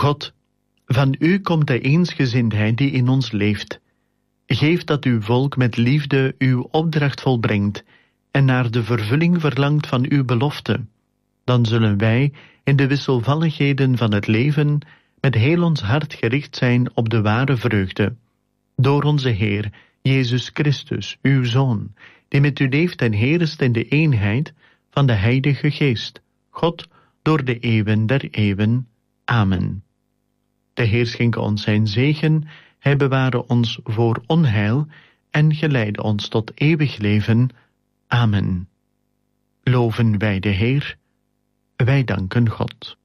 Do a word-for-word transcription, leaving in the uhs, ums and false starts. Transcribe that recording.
God, van u komt de eensgezindheid die in ons leeft. Geef dat uw volk met liefde uw opdracht volbrengt en naar de vervulling verlangt van uw belofte. Dan zullen wij in de wisselvalligheden van het leven met heel ons hart gericht zijn op de ware vreugde. Door onze Heer, Jezus Christus, uw Zoon, die met u leeft en heerst in de eenheid van de Heilige Geest, God, door de eeuwen der eeuwen. Amen. De Heer schenke ons zijn zegen, hij beware ons voor onheil en geleide ons tot eeuwig leven. Amen. Loven wij de Heer, wij danken God.